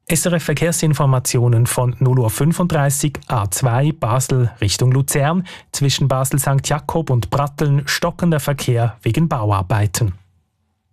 SRF Verkehrsinformationen von 0:35 Uhr A2 Basel Richtung Luzern. Zwischen Basel St. Jakob und Bratteln stockender Verkehr wegen Bauarbeiten.